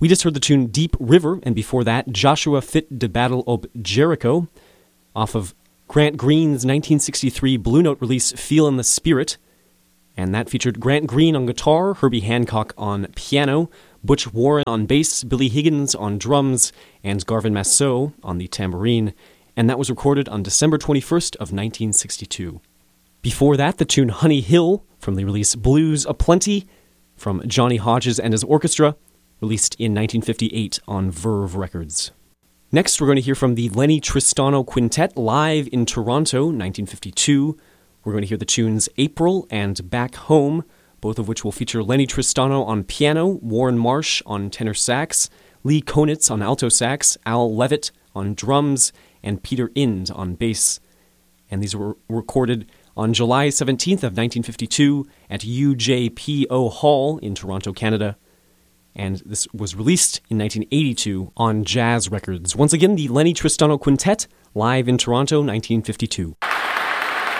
We just heard the tune Deep River, and before that, Joshua Fit de Battle ob Jericho, off of Grant Green's 1963 Blue Note release Feelin' the Spirit, and that featured Grant Green on guitar, Herbie Hancock on piano, Butch Warren on bass, Billy Higgins on drums, and Garvin Massot on the tambourine, and that was recorded on December 21st of 1962. Before that, the tune Honey Hill from the release Blues Aplenty from Johnny Hodges and his orchestra, released in 1958 on Verve Records. Next, we're going to hear from the Lenny Tristano Quintet live in Toronto, 1952. We're going to hear the tunes April and Back Home, both of which will feature Lenny Tristano on piano, Warren Marsh on tenor sax, Lee Konitz on alto sax, Al Levitt on drums, and Peter Ind on bass. And these were recorded on July 17th of 1952 at UJPO Hall in Toronto, Canada. And this was released in 1982 on Jazz Records. Once again, the Lenny Tristano Quintet, live in Toronto, 1952.